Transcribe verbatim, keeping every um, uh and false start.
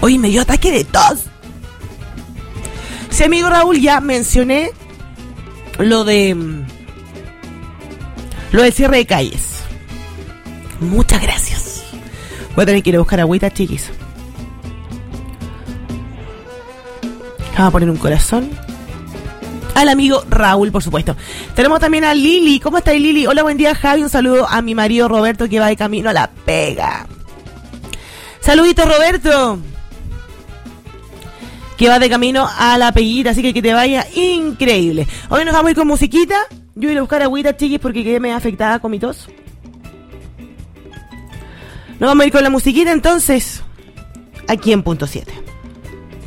Hoy me dio ataque de tos. Sí, amigo Raúl, ya mencioné lo de lo del cierre de calles. Muchas gracias. Voy a tener que ir a buscar agüita, chiquis. Vamos a poner un corazón al amigo Raúl, por supuesto. Tenemos también a Lili. ¿Cómo está Lili? Hola, buen día, Javi. Un saludo a mi marido Roberto, que va de camino a la pega. Saluditos, Roberto, que va de camino a la peguita, así que que te vaya increíble. Hoy nos vamos a ir con musiquita. Yo voy a buscar agüita, chiquis, porque quedé medio afectada con mi tos. Nos vamos a ir con la musiquita, entonces, aquí en Punto siete.